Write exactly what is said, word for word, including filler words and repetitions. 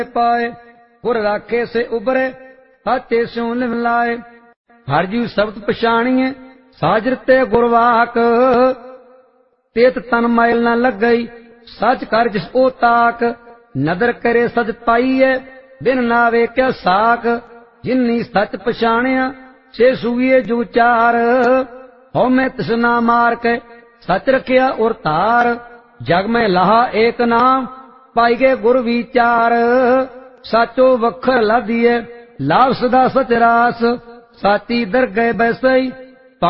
पाए गुर राखे से उबरे साचे स्यों लिव लाए। हर जीव शब्द पछाणिए साजर ते गुरवाक तेत तन मैल न लग गई सच कर जिस ओ ताक। नदर करे सच पाईए बिन नावे क्या साक जिन्नी सच पछाणिया से सुए जो चार। हो मैं तृष्णा मार के सच रखिया और तार जग में लहा एक नाम पाई गए गुर विचार। साचो वखर लादिए लाभ सदा सच रास साची दर गए बैसई